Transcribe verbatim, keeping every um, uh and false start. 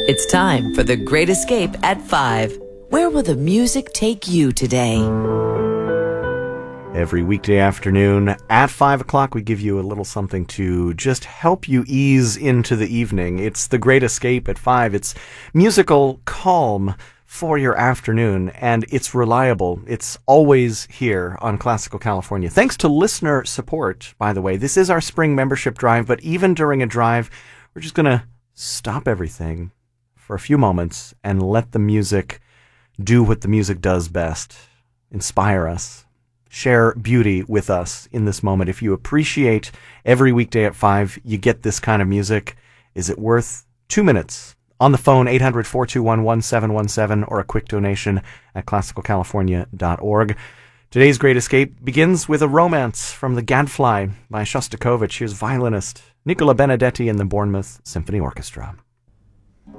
It's time for The Great Escape at five. Where will the music take you today? Every weekday afternoon at five o'clock, we give you a little something to just help you ease into the evening. It's The Great Escape at five. It's musical calm for your afternoon, and it's reliable. It's always here on Classical California. Thanks to listener support, by the way. This is our spring membership drive, but even during a drive, we're just going to stop everything for a few moments and let the music do what the music does best. Inspire us. Share beauty with us in this moment. If you appreciate every weekday at five, you get this kind of music. Is it worth two minutes? On the phone, eight hundred, four two one, one seven one seven, or a quick donation at classical california dot org. Today's Great Escape begins with a romance from The Gadfly by Shostakovich. Here's violinist Nicola Benedetti and the Bournemouth Symphony Orchestra.